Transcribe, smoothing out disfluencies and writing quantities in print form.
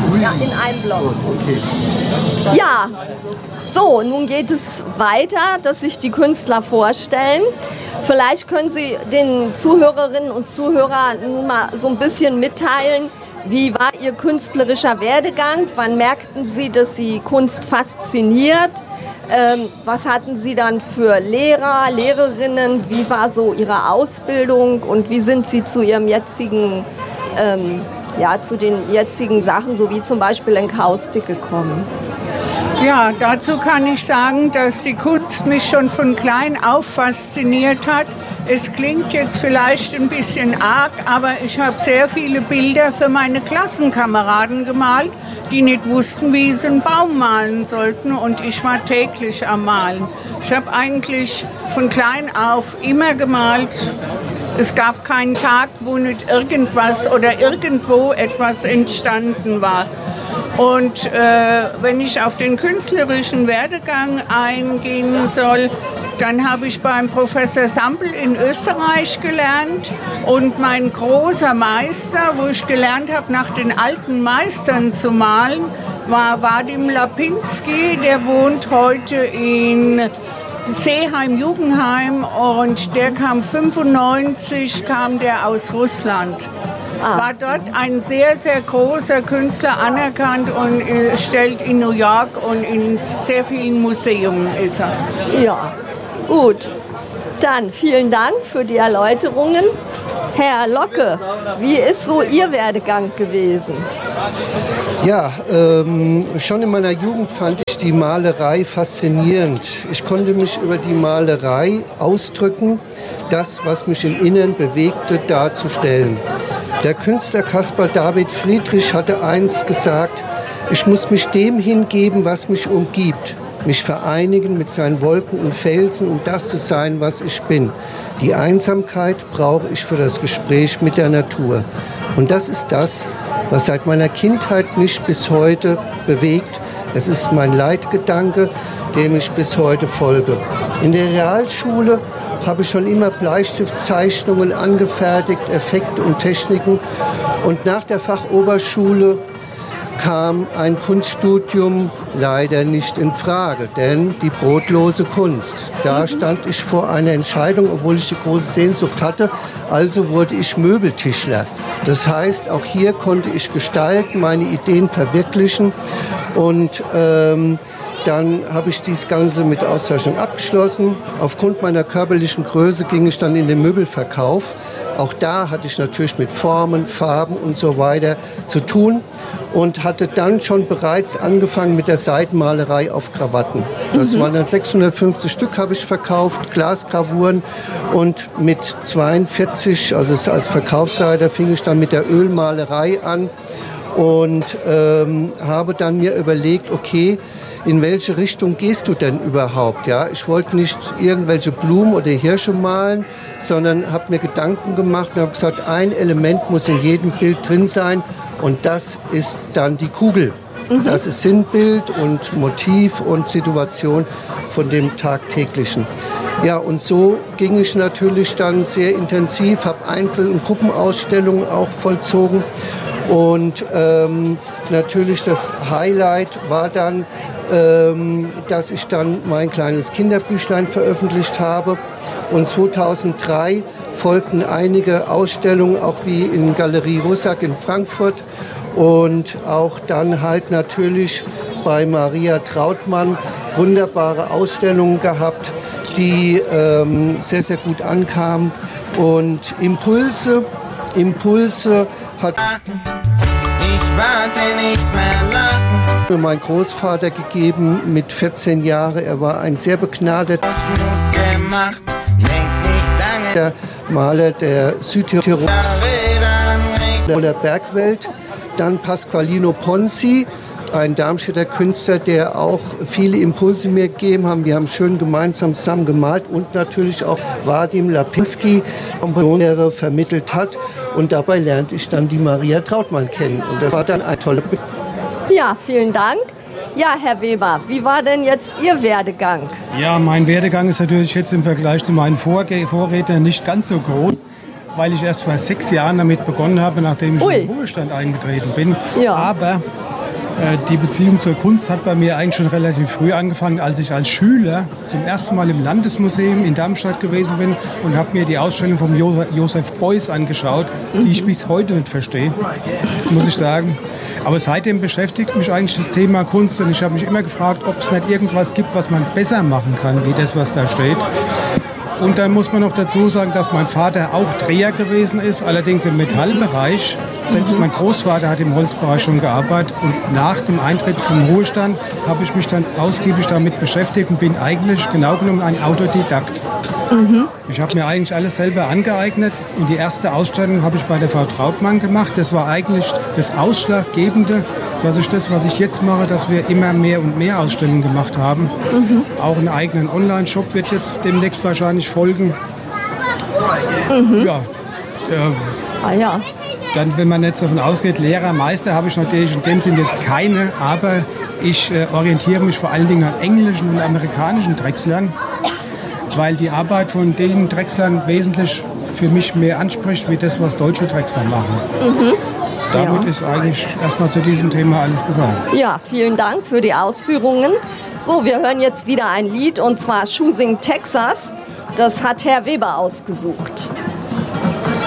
Ja, in einem Block. Oh, okay. Ja, so, nun geht es weiter, dass sich die Künstler vorstellen. Vielleicht können Sie den Zuhörerinnen und Zuhörern nun mal so ein bisschen mitteilen, wie war Ihr künstlerischer Werdegang? Wann merkten Sie, dass Sie Kunst fasziniert? Was hatten Sie dann für Lehrer, Lehrerinnen? Wie war so Ihre Ausbildung und wie sind Sie zu Ihrem jetzigen, zu den jetzigen Sachen, so wie zum Beispiel Enkaustik gekommen? Ja, dazu kann ich sagen, dass die Kunst mich schon von klein auf fasziniert hat. Es klingt jetzt vielleicht ein bisschen arg, aber ich habe sehr viele Bilder für meine Klassenkameraden gemalt, die nicht wussten, wie sie einen Baum malen sollten, und ich war täglich am Malen. Ich habe eigentlich von klein auf immer gemalt. Es gab keinen Tag, wo nicht irgendwas oder irgendwo etwas entstanden war. Und wenn ich auf den künstlerischen Werdegang eingehen soll, dann habe ich beim Professor Sampel in Österreich gelernt. Und mein großer Meister, wo ich gelernt habe, nach den alten Meistern zu malen, war Wadim Lapinski. Der wohnt heute in Seeheim-Jugendheim und der kam 1995 aus Russland. War dort ein sehr, sehr großer Künstler, anerkannt, und stellt in New York und in sehr vielen Museen ist er. Ja, gut. Dann vielen Dank für die Erläuterungen. Herr Locke, wie ist so Ihr Werdegang gewesen? Ja, schon in meiner Jugend fand ich die Malerei faszinierend. Ich konnte mich über die Malerei ausdrücken, das, was mich im Inneren bewegte, darzustellen. Der Künstler Caspar David Friedrich hatte einst gesagt, ich muss mich dem hingeben, was mich umgibt, mich vereinigen mit seinen Wolken und Felsen, um das zu sein, was ich bin. Die Einsamkeit brauche ich für das Gespräch mit der Natur. Und das ist das, was seit meiner Kindheit mich bis heute bewegt. Es ist mein Leitgedanke, dem ich bis heute folge. In der Realschule habe ich schon immer Bleistiftzeichnungen angefertigt, Effekte und Techniken. Und nach der Fachoberschule kam ein Kunststudium leider nicht in Frage, denn die brotlose Kunst. Da stand ich vor einer Entscheidung, obwohl ich die große Sehnsucht hatte. Also wurde ich Möbeltischler. Das heißt, auch hier konnte ich gestalten, meine Ideen verwirklichen. Und dann habe ich dies Ganze mit Auszeichnung abgeschlossen. Aufgrund meiner körperlichen Größe ging ich dann in den Möbelverkauf. Auch da hatte ich natürlich mit Formen, Farben und so weiter zu tun und hatte dann schon bereits angefangen mit der Seitenmalerei auf Krawatten. Das waren dann 650 Stück habe ich verkauft, Glasgravuren, und mit 42, also als Verkaufsleiter, fing ich dann mit der Ölmalerei an und habe dann mir überlegt, okay, in welche Richtung gehst du denn überhaupt? Ja, ich wollte nicht irgendwelche Blumen oder Hirsche malen, sondern habe mir Gedanken gemacht und habe gesagt, ein Element muss in jedem Bild drin sein, und das ist dann die Kugel. Das ist Sinnbild und Motiv und Situation von dem Tagtäglichen. Ja, und so ging ich natürlich dann sehr intensiv, habe Einzel- und Gruppenausstellungen auch vollzogen. Und natürlich das Highlight war dann, dass ich dann mein kleines Kinderbüchlein veröffentlicht habe. Und 2003 folgten einige Ausstellungen, auch wie in Galerie Russack in Frankfurt. Und auch dann halt natürlich bei Maria Trautmann wunderbare Ausstellungen gehabt, die sehr, sehr gut ankamen. Und Impulse hat mir mein Großvater gegeben mit 14 Jahren. Er war ein sehr begnadeter Maler der Südtiroler Bergwelt. Dann Pasqualino Ponzi, ein Darmstädter Künstler, der auch viele Impulse mir gegeben haben. Wir haben schön gemeinsam zusammen gemalt, und natürlich auch Wadim Lapinski, der vermittelt hat. Und dabei lernte ich dann die Maria Trautmann kennen. Und das war dann ein toller Ja, vielen Dank. Ja, Herr Weber, wie war denn jetzt Ihr Werdegang? Ja, mein Werdegang ist natürlich jetzt im Vergleich zu meinen Vorrednern nicht ganz so groß, weil ich erst vor 6 Jahren damit begonnen habe, nachdem ich in den Ruhestand eingetreten bin. Ja. Aber Die Beziehung zur Kunst hat bei mir eigentlich schon relativ früh angefangen, als ich als Schüler zum ersten Mal im Landesmuseum in Darmstadt gewesen bin und habe mir die Ausstellung von Joseph Beuys angeschaut, die ich bis heute nicht verstehe, muss ich sagen. Aber seitdem beschäftigt mich eigentlich das Thema Kunst und ich habe mich immer gefragt, ob es nicht irgendwas gibt, was man besser machen kann, wie das, was da steht. Und dann muss man noch dazu sagen, dass mein Vater auch Dreher gewesen ist, allerdings im Metallbereich. Selbst mein Großvater hat im Holzbereich schon gearbeitet. Und nach dem Eintritt vom Ruhestand habe ich mich dann ausgiebig damit beschäftigt und bin eigentlich genau genommen ein Autodidakt. Ich habe mir eigentlich alles selber angeeignet und die erste Ausstellung habe ich bei der Frau Trautmann gemacht. Das war eigentlich das Ausschlaggebende, dass ich das, was ich jetzt mache, dass wir immer mehr und mehr Ausstellungen gemacht haben. Auch einen eigenen Online-Shop wird jetzt demnächst wahrscheinlich folgen. Ja, Dann, wenn man jetzt davon ausgeht, Lehrer, Meister, habe ich natürlich in dem Sinn jetzt keine, aber ich orientiere mich vor allen Dingen an englischen und amerikanischen Drechslern, weil die Arbeit von den Drechslern wesentlich für mich mehr anspricht, wie das, was deutsche Drechsler machen. Damit ist eigentlich erstmal zu diesem Thema alles gesagt. Ja, vielen Dank für die Ausführungen. So, wir hören jetzt wieder ein Lied, und zwar Choosing Texas. Das hat Herr Weber ausgesucht.